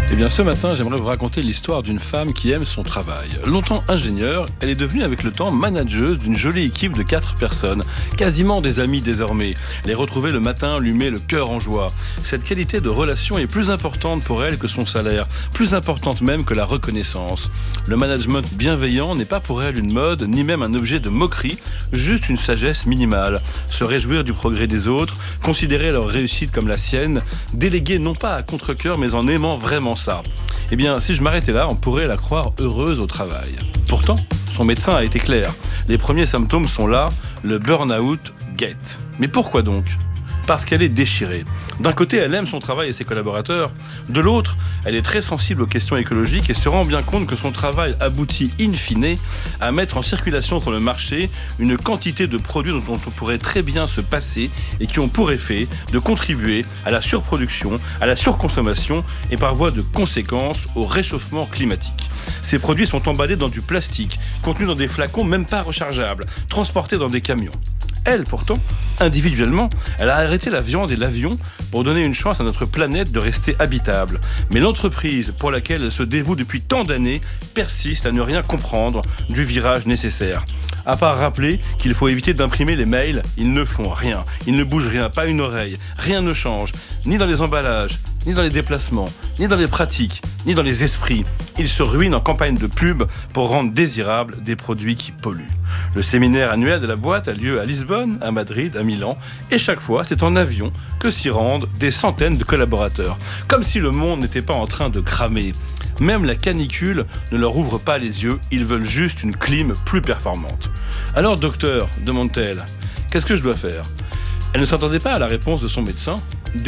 Eh bien, ce matin, j'aimerais vous raconter l'histoire d'une femme qui aime son travail. Longtemps ingénieure, elle est devenue avec le temps manageuse d'une jolie équipe de 4 personnes, quasiment des amis désormais. Les retrouver le matin lui met le cœur en joie. Cette qualité de relation est plus importante pour elle que son salaire, plus importante même que la reconnaissance. Le management bienveillant n'est pas pour elle une mode, ni même un objet de moquerie, juste une sagesse minimale. Se réjouir du progrès des autres, considérer leur réussite comme la sienne, déléguer non pas à contre-cœur mais en aimant vraiment ça. Eh bien, si je m'arrêtais là, on pourrait la croire heureuse au travail. Pourtant, son médecin a été clair. Les premiers symptômes sont là, le burn-out guette. Mais pourquoi donc ? Parce qu'elle est déchirée. D'un côté, elle aime son travail et ses collaborateurs. De l'autre, elle est très sensible aux questions écologiques et se rend bien compte que son travail aboutit in fine à mettre en circulation sur le marché une quantité de produits dont on pourrait très bien se passer et qui ont pour effet de contribuer à la surproduction, à la surconsommation et par voie de conséquence au réchauffement climatique. Ces produits sont emballés dans du plastique, contenus dans des flacons même pas rechargeables, transportés dans des camions. Elle, pourtant, individuellement, elle a arrêté la viande et l'avion pour donner une chance à notre planète de rester habitable. Mais l'entreprise pour laquelle elle se dévoue depuis tant d'années persiste à ne rien comprendre du virage nécessaire. À part rappeler qu'il faut éviter d'imprimer les mails, ils ne font rien. Ils ne bougent rien, pas une oreille. Rien ne change, ni dans les emballages, ni dans les déplacements, ni dans les pratiques, ni dans les esprits. Ils se ruinent en campagne de pub pour rendre désirables des produits qui polluent. Le séminaire annuel de la boîte a lieu à Lisbonne, à Madrid, à Milan, et chaque fois, c'est en avion que s'y rendent des centaines de collaborateurs. Comme si le monde n'était pas en train de cramer. Même la canicule ne leur ouvre pas les yeux, ils veulent juste une clim plus performante. Alors, docteur, demande-t-elle, qu'est-ce que je dois faire ? Elle ne s'attendait pas à la réponse de son médecin. Démissionner ?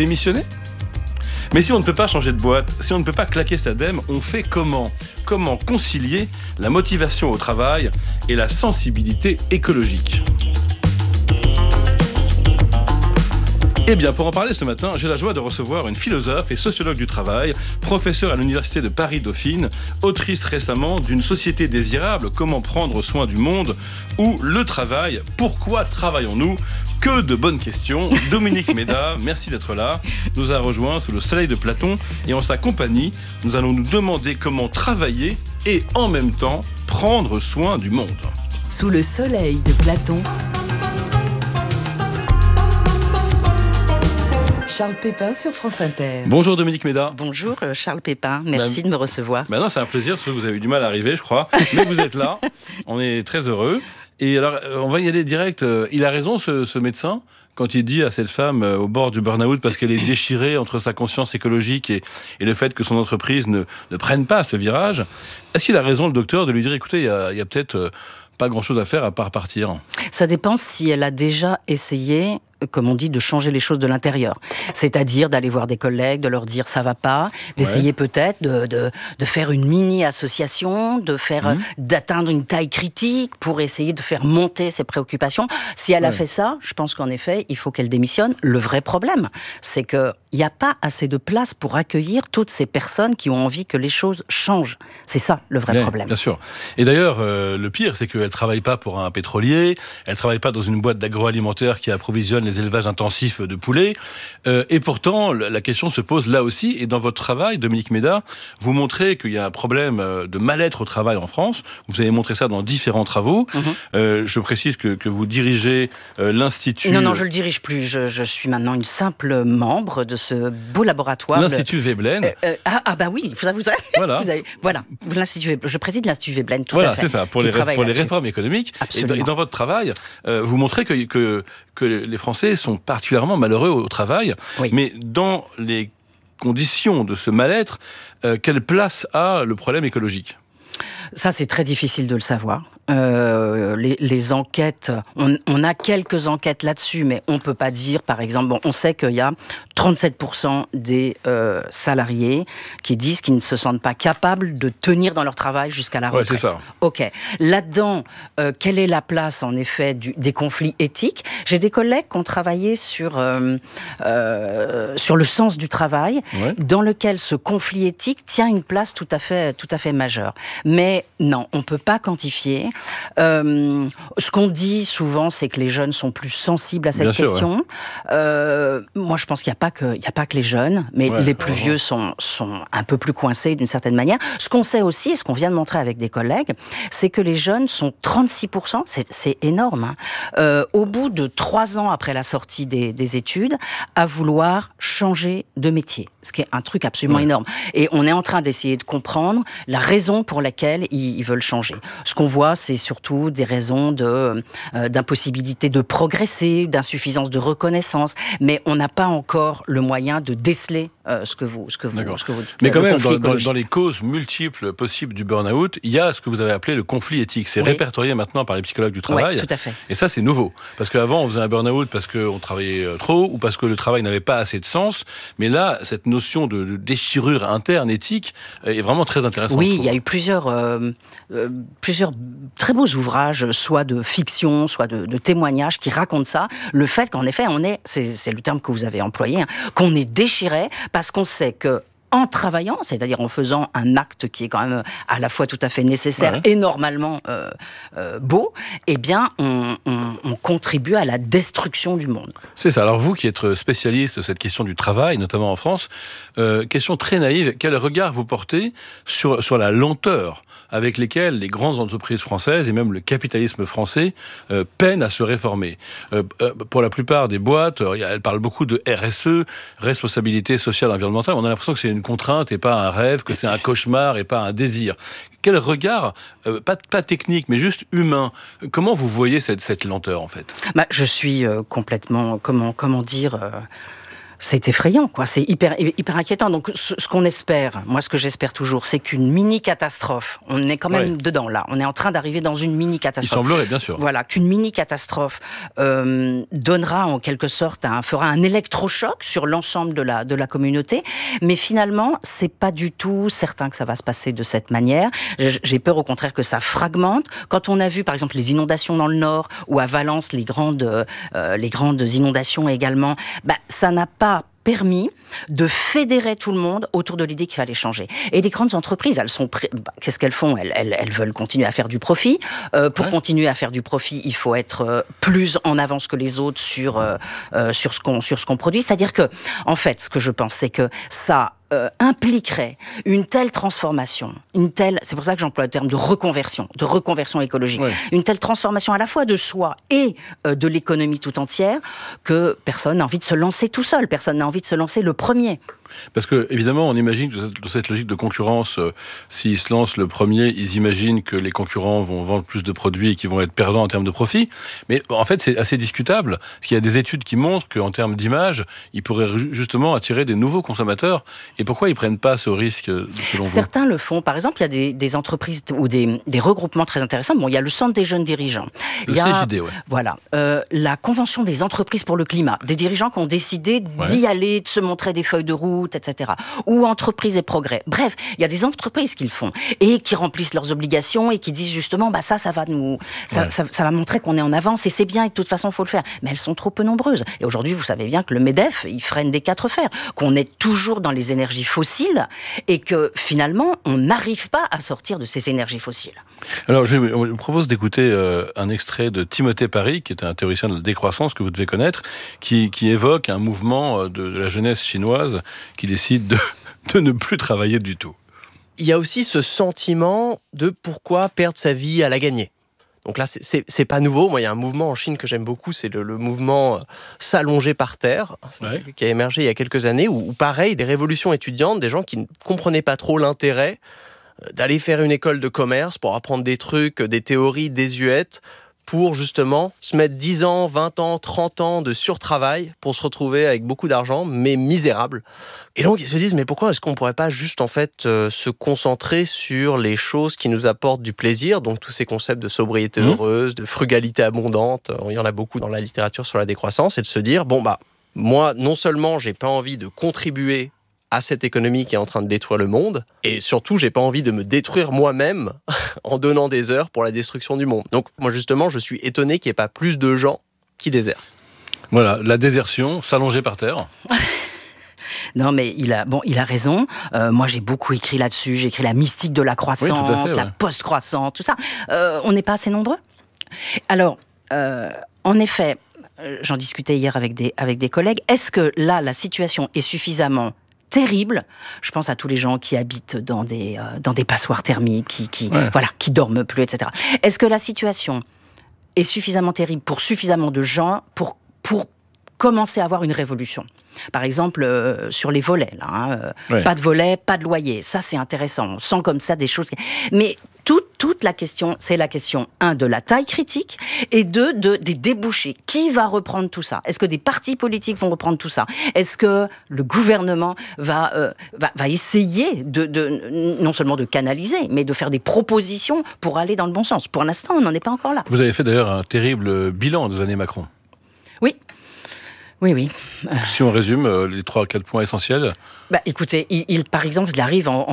Mais si on ne peut pas changer de boîte, si on ne peut pas claquer sa dème, on fait comment ? Comment concilier la motivation au travail et la sensibilité écologique ? Eh bien, pour en parler ce matin, j'ai la joie de recevoir une philosophe et sociologue du travail, professeure à l'Université de Paris-Dauphine, autrice récemment d'une société désirable, comment prendre soin du monde, ou le travail, pourquoi travaillons-nous ? Que de bonnes questions. Dominique Méda, merci d'être là, nous a rejoints sous le soleil de Platon et en sa compagnie, nous allons nous demander comment travailler et en même temps prendre soin du monde. Sous le soleil de Platon. Charles Pépin sur France Inter. Bonjour Dominique Méda. Bonjour Charles Pépin, merci de me recevoir. Non, c'est un plaisir, parce que vous avez eu du mal à arriver, je crois, mais vous êtes là, on est très heureux. Et alors, on va y aller direct. Il a raison, ce médecin, quand il dit à cette femme au bord du burn-out, parce qu'elle est déchirée entre sa conscience écologique et le fait que son entreprise ne prenne pas ce virage. Est-ce qu'il a raison, le docteur, de lui dire, écoutez, il y a peut-être pas grand-chose à faire à part partir ? Ça dépend si elle a déjà essayé, comme on dit, de changer les choses de l'intérieur. C'est-à-dire d'aller voir des collègues, de leur dire ça va pas, d'essayer peut-être de faire une mini-association, d'atteindre une taille critique pour essayer de faire monter ses préoccupations. Si elle a fait ça, je pense qu'en effet, il faut qu'elle démissionne. Le vrai problème, c'est qu'il n'y a pas assez de place pour accueillir toutes ces personnes qui ont envie que les choses changent. C'est ça, le vrai problème. Bien sûr. Et d'ailleurs, le pire, c'est qu'elle ne travaille pas pour un pétrolier, elle ne travaille pas dans une boîte d'agroalimentaire qui approvisionne les élevages intensifs de poulets. Et pourtant, la question se pose là aussi. Et dans votre travail, Dominique Méda, vous montrez qu'il y a un problème de mal-être au travail en France. Vous avez montré ça dans différents travaux. Je précise que vous dirigez l'Institut... Non, je ne le dirige plus. Je suis maintenant une simple membre de ce beau laboratoire. L'Institut Veblen. Bah oui, voilà. Je préside l'Institut Veblen, tout voilà, à fait. C'est ça, pour les réformes économiques. Et dans votre travail, vous montrez que les Français sont particulièrement malheureux au travail. Oui. Mais dans les conditions de ce mal-être, quelle place a le problème écologique ? Ça, c'est très difficile de le savoir. Les enquêtes, on a quelques enquêtes là-dessus, mais on ne peut pas dire, par exemple, on sait qu'il y a 37% des salariés qui disent qu'ils ne se sentent pas capables de tenir dans leur travail jusqu'à la retraite. Ouais, c'est ça. Ok. Là-dedans, quelle est la place, en effet, des conflits éthiques ? J'ai des collègues qui ont travaillé sur le sens du travail, dans lequel ce conflit éthique tient une place tout à fait majeure. Mais non, on ne peut pas quantifier. Ce qu'on dit souvent, c'est que les jeunes sont plus sensibles à cette question. Moi, je pense qu'il n'y a pas que les jeunes, mais les plus vieux sont un peu plus coincés d'une certaine manière. Ce qu'on sait aussi, et ce qu'on vient de montrer avec des collègues, c'est que les jeunes sont 36%, c'est énorme, au bout de 3 ans après la sortie des études, à vouloir changer de métier, ce qui est un truc absolument énorme. Et on est en train d'essayer de comprendre la raison pour laquelle ils veulent changer. Ce qu'on voit, c'est surtout des raisons d'impossibilité de progresser, d'insuffisance de reconnaissance, mais on n'a pas encore le moyen de déceler ce que vous dites. Mais quand même, dans les causes multiples possibles du burn-out, il y a ce que vous avez appelé le conflit éthique. C'est répertorié maintenant par les psychologues du travail. Oui, tout à fait. Et ça, c'est nouveau. Parce qu'avant, on faisait un burn-out parce qu'on travaillait trop ou parce que le travail n'avait pas assez de sens. Mais là, cette notion de déchirure interne éthique est vraiment très intéressante. Oui, il y a eu plusieurs très beaux ouvrages, soit de fiction, soit de témoignages qui racontent ça. Le fait qu'en effet, c'est le terme que vous avez employé, qu'on est déchiré parce qu'on sait que en travaillant, c'est-à-dire en faisant un acte qui est quand même à la fois tout à fait nécessaire et normalement beau, eh bien, on contribue à la destruction du monde. C'est ça. Alors vous qui êtes spécialiste de cette question du travail, notamment en France, question très naïve, quel regard vous portez sur la lenteur avec lesquelles les grandes entreprises françaises et même le capitalisme français peinent à se réformer. Pour la plupart des boîtes, elles parlent beaucoup de RSE, responsabilité sociale et environnementale. On a l'impression que c'est une contrainte et pas un rêve, que c'est un cauchemar et pas un désir. Quel regard, pas technique, mais juste humain, comment vous voyez cette lenteur en fait ? Je suis complètement, comment dire... C'est effrayant, quoi. C'est hyper inquiétant. Donc, ce qu'on espère, moi, ce que j'espère toujours, c'est qu'une mini-catastrophe, on est quand même dedans, là. On est en train d'arriver dans une mini-catastrophe. Il semblerait, bien sûr. Voilà, qu'une mini-catastrophe donnera, en quelque sorte, fera un électrochoc sur l'ensemble de la communauté. Mais finalement, c'est pas du tout certain que ça va se passer de cette manière. J'ai peur, au contraire, que ça fragmente. Quand on a vu, par exemple, les inondations dans le Nord, ou à Valence, les grandes inondations également, ça n'a pas permis de fédérer tout le monde autour de l'idée qu'il fallait changer. Et les grandes entreprises, qu'est-ce qu'elles font ? Elles veulent continuer à faire du profit. Pour continuer à faire du profit, il faut être plus en avance que les autres sur ce qu'on produit. C'est-à-dire que, en fait, ce que je pense, c'est que ça impliquerait une telle transformation, c'est pour ça que j'emploie le terme de reconversion écologique, une telle transformation à la fois de soi et de l'économie tout entière, que personne n'a envie de se lancer tout seul, personne n'a envie de se lancer le premier. Parce que, évidemment, on imagine que dans cette logique de concurrence, s'ils se lancent le premier, ils imaginent que les concurrents vont vendre plus de produits et qu'ils vont être perdants en termes de profit. Mais en fait, c'est assez discutable. Parce qu'il y a des études qui montrent qu'en termes d'image, ils pourraient justement attirer des nouveaux consommateurs. Et pourquoi ils ne prennent pas ce risque, selon vous ? Certains le font. Par exemple, il y a des entreprises ou des regroupements très intéressants. Bon, il y a le Centre des jeunes dirigeants. Le CJD, Voilà. La Convention des entreprises pour le climat. Des dirigeants qui ont décidé d'y aller, de se montrer des feuilles de route, etc. Ou entreprises et progrès. Bref, il y a des entreprises qui le font et qui remplissent leurs obligations et qui disent justement, ça va montrer qu'on est en avance et c'est bien et de toute façon, il faut le faire. Mais elles sont trop peu nombreuses. Et aujourd'hui, vous savez bien que le MEDEF, il freine des 4 fers, qu'on est toujours dans les énergies fossiles et que finalement, on n'arrive pas à sortir de ces énergies fossiles. Alors, je vous propose d'écouter un extrait de Timothée Paris, qui est un théoricien de la décroissance que vous devez connaître, qui évoque un mouvement de la jeunesse chinoise qui décide de ne plus travailler du tout. Il y a aussi ce sentiment de pourquoi perdre sa vie à la gagner. Donc là, c'est pas nouveau. Moi, il y a un mouvement en Chine que j'aime beaucoup, c'est le mouvement s'allonger par terre, qui a émergé il y a quelques années, où pareil, des révolutions étudiantes, des gens qui ne comprenaient pas trop l'intérêt d'aller faire une école de commerce pour apprendre des trucs, des théories désuètes, pour justement se mettre 10 ans, 20 ans, 30 ans de surtravail pour se retrouver avec beaucoup d'argent, mais misérable. Et donc, ils se disent, mais pourquoi est-ce qu'on ne pourrait pas juste, en fait, se concentrer sur les choses qui nous apportent du plaisir, donc tous ces concepts de sobriété heureuse, de frugalité abondante, il y en a beaucoup dans la littérature sur la décroissance, et de se dire, moi, non seulement j'ai pas envie de contribuer à cette économie qui est en train de détruire le monde, et surtout, j'ai pas envie de me détruire moi-même en donnant des heures pour la destruction du monde. Donc, moi, justement, je suis étonné qu'il n'y ait pas plus de gens qui désertent. Voilà, la désertion, s'allonger par terre. Non, mais il a raison. Moi, j'ai beaucoup écrit là-dessus. J'ai écrit la mystique de la croissance, la post-croissance, tout ça. On n'est pas assez nombreux. Alors, en effet, j'en discutais hier avec des collègues. Est-ce que là, la situation est suffisamment terrible? Je pense à tous les gens qui habitent dans des passoires thermiques, qui dorment plus, etc. Est-ce que la situation est suffisamment terrible pour suffisamment de gens pour commencer à avoir une révolution? Par exemple, sur les volets, pas de volets, pas de loyer. Ça, c'est intéressant. On sent comme ça des choses. Mais toute la question, c'est la question, 1, de la taille critique, et 2, des débouchés. Qui va reprendre tout ça? Est-ce que des partis politiques vont reprendre tout ça? Est-ce que le gouvernement va essayer non seulement de canaliser, mais de faire des propositions pour aller dans le bon sens? Pour l'instant, on n'en est pas encore là. Vous avez fait d'ailleurs un terrible bilan des années Macron. Oui. Oui. Si on résume les 3-4 points essentiels. Écoutez, par exemple, il arrive en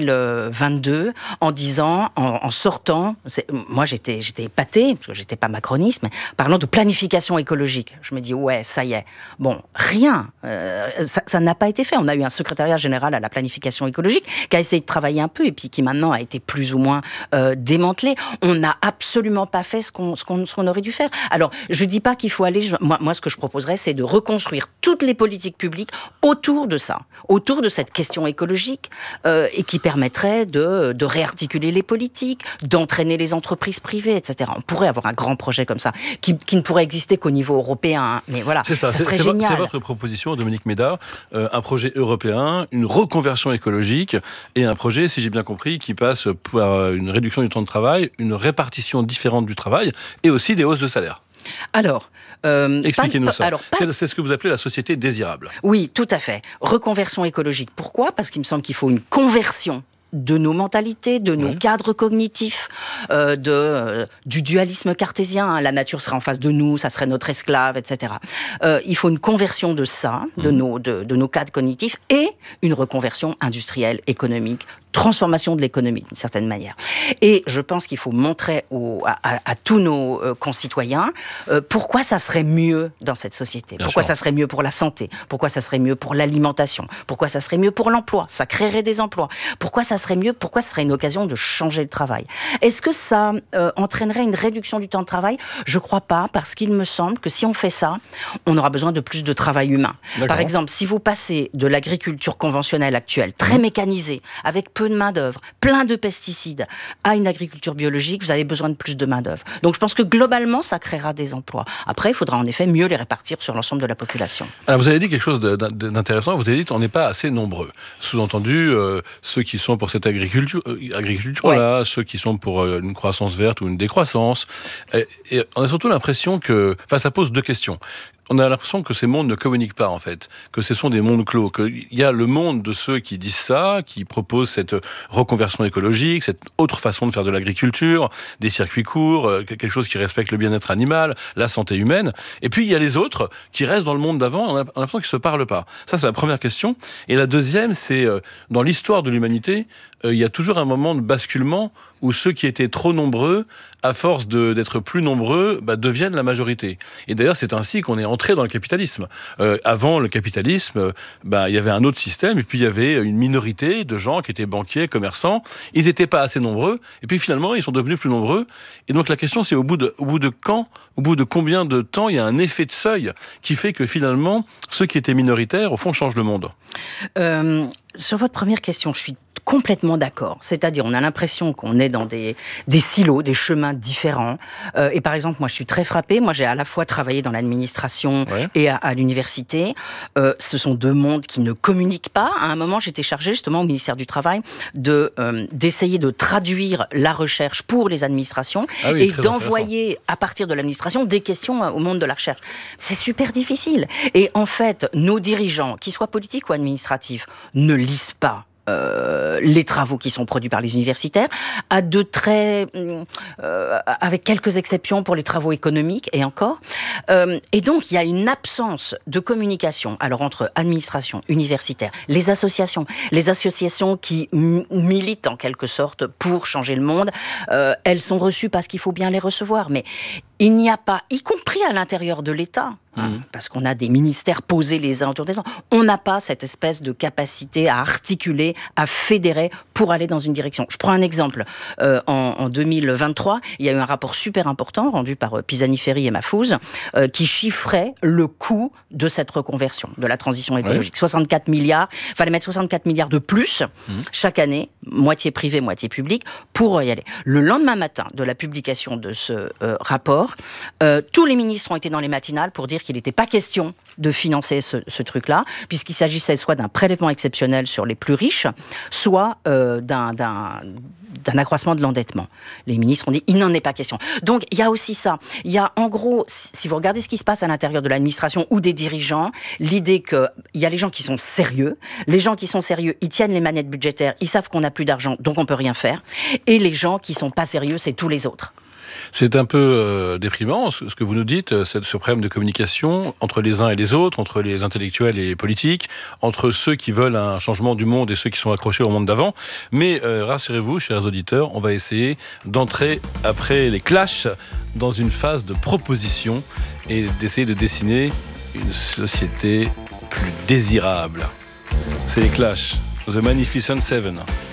2022 en disant, en sortant, moi j'étais épatée, parce que j'étais pas macroniste, mais parlant de planification écologique. Je me dis, ouais, ça y est. Bon, rien. Ça n'a pas été fait. On a eu un secrétariat général à la planification écologique qui a essayé de travailler un peu et puis qui maintenant a été plus ou moins démantelé. On n'a absolument pas fait ce qu'on aurait dû faire. Alors, je dis pas qu'il faut aller... Moi, ce que je proposerais, c'est de reconstruire toutes les politiques publiques autour de ça, autour de cette question écologique, et qui permettrait de réarticuler les politiques, d'entraîner les entreprises privées, etc. On pourrait avoir un grand projet comme ça, qui ne pourrait exister qu'au niveau européen, hein. Mais voilà, ça serait génial. C'est votre proposition, Dominique Méda, un projet européen, une reconversion écologique, et un projet, si j'ai bien compris, qui passe par une réduction du temps de travail, une répartition différente du travail, et aussi des hausses de salaire. Alors, expliquez-nous ça. C'est ce que vous appelez la société désirable. Oui, tout à fait. Reconversion écologique. Pourquoi ? Parce qu'il me semble qu'il faut une conversion de nos mentalités, de nos cadres cognitifs, du dualisme cartésien. Hein. La nature serait en face de nous, ça serait notre esclave, etc. Il faut une conversion de ça, de nos cadres cognitifs, et une reconversion industrielle, économique, transformation de l'économie, d'une certaine manière. Et je pense qu'il faut montrer à tous nos concitoyens pourquoi ça serait mieux dans cette société, pourquoi ça serait mieux pour la santé, pourquoi ça serait mieux pour l'alimentation, pourquoi ça serait mieux pour l'emploi, ça créerait des emplois, pourquoi ça serait mieux, pourquoi ce serait une occasion de changer le travail. Est-ce que ça entraînerait une réduction du temps de travail ? Je crois pas, parce qu'il me semble que si on fait ça, on aura besoin de plus de travail humain. Par exemple, si vous passez de l'agriculture conventionnelle actuelle, très mécanisée, avec peu de main-d'œuvre, plein de pesticides, à une agriculture biologique, vous avez besoin de plus de main-d'œuvre. Donc je pense que globalement, ça créera des emplois. Après, il faudra en effet mieux les répartir sur l'ensemble de la population. Alors vous avez dit quelque chose d'intéressant, vous avez dit qu'on n'est pas assez nombreux. Sous-entendu, ceux qui sont pour cette agriculture-là, ceux qui sont pour une croissance verte ou une décroissance. Et on a surtout l'impression que... Enfin, ça pose deux questions. On a l'impression que ces mondes ne communiquent pas, en fait, que ce sont des mondes clos, qu'il y a le monde de ceux qui disent ça, qui proposent cette reconversion écologique, cette autre façon de faire de l'agriculture, des circuits courts, quelque chose qui respecte le bien-être animal, la santé humaine. Et puis, il y a les autres qui restent dans le monde d'avant, on a l'impression qu'ils ne se parlent pas. Ça, c'est la première question. Et la deuxième, c'est, dans l'histoire de l'humanité, il y a toujours un moment de basculement où ceux qui étaient trop nombreux, à force d'être plus nombreux, deviennent la majorité. Et d'ailleurs, c'est ainsi qu'on est entré dans le capitalisme. Avant le capitalisme, il y avait un autre système, et puis il y avait une minorité de gens qui étaient banquiers, commerçants. Ils n'étaient pas assez nombreux, et puis finalement, ils sont devenus plus nombreux. Et donc la question, c'est au bout de combien de temps il y a un effet de seuil qui fait que finalement, ceux qui étaient minoritaires, au fond, changent le monde. Sur votre première question, je suis complètement d'accord. C'est-à-dire, on a l'impression qu'on est dans des silos, des chemins différents. Et par exemple, moi, je suis très frappée. Moi, j'ai à la fois travaillé dans l'administration et à l'université. Ce sont deux mondes qui ne communiquent pas. À un moment, j'étais chargée, justement, au ministère du Travail, d'essayer de traduire la recherche pour les administrations et d'envoyer, à partir de l'administration, des questions au monde de la recherche. C'est super difficile. Et en fait, nos dirigeants, qu'ils soient politiques ou administratifs, ne lisent pas les travaux qui sont produits par les universitaires, avec quelques exceptions pour les travaux économiques, et encore. Et donc, il y a une absence de communication, alors entre administration, universitaire, les associations qui militent en quelque sorte pour changer le monde, elles sont reçues parce qu'il faut bien les recevoir, mais il n'y a pas, y compris à l'intérieur de l'État, parce qu'on a des ministères posés les uns autour des autres. On n'a pas cette espèce de capacité à articuler, à fédérer pour aller dans une direction. Je prends un exemple. En 2023, il y a eu un rapport super important rendu par Pisani-Ferry et Mahfouz qui chiffrait le coût de cette reconversion, de la transition écologique. 64 milliards, il fallait mettre 64 milliards de plus chaque année, moitié privé, moitié public, pour y aller. Le lendemain matin de la publication de ce rapport, tous les ministres ont été dans les matinales pour dire qu'il n'était pas question de financer ce truc-là, puisqu'il s'agissait soit d'un prélèvement exceptionnel sur les plus riches, soit d'un accroissement de l'endettement. Les ministres ont dit, il n'en est pas question. Donc, il y a aussi ça. Il y a, en gros, si vous regardez ce qui se passe à l'intérieur de l'administration ou des dirigeants, l'idée qu'il y a les gens qui sont sérieux. Les gens qui sont sérieux, ils tiennent les manettes budgétaires, ils savent qu'on n'a plus d'argent, donc on peut rien faire. Et les gens qui sont pas sérieux, c'est tous les autres. C'est un peu déprimant ce que vous nous dites, ce problème de communication entre les uns et les autres, entre les intellectuels et les politiques, entre ceux qui veulent un changement du monde et ceux qui sont accrochés au monde d'avant. Mais rassurez-vous, chers auditeurs, on va essayer d'entrer après les clashs dans une phase de proposition et d'essayer de dessiner une société plus désirable. C'est les Clash, The Magnificent Seven.